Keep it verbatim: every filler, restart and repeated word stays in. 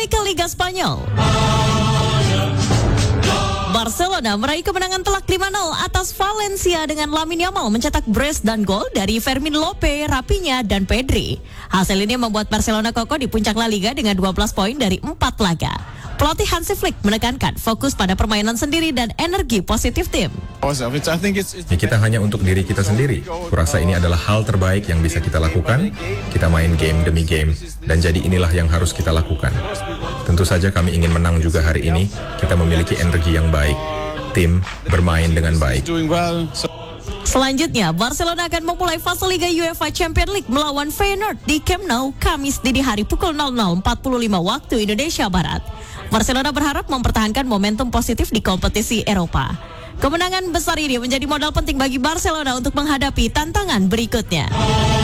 Kembali ke Liga Spanyol. Barcelona meraih kemenangan telak lima nol atas Valencia dengan Lamine Yamal mencetak brace dan gol dari Fermin Lopez, Rafinha, dan Pedri. Hasil ini membuat Barcelona kokoh di puncak La Liga dengan dua belas poin dari empat laga. Pelatih Hansi Flick menekankan fokus pada permainan sendiri dan energi positif tim. Ya, kita hanya untuk diri kita sendiri. Kurasa ini adalah hal terbaik yang bisa kita lakukan. Kita main game demi game, dan jadi inilah yang harus kita lakukan. Tentu saja kami ingin menang juga hari ini. Kita memiliki energi yang baik. Tim bermain dengan baik. Selanjutnya, Barcelona akan memulai fase Liga UEFA Champions League melawan Feyenoord di Camp Nou Kamis dini hari pukul nol nol empat puluh lima waktu Indonesia Barat. Barcelona berharap mempertahankan momentum positif di kompetisi Eropa. Kemenangan besar ini menjadi modal penting bagi Barcelona untuk menghadapi tantangan berikutnya.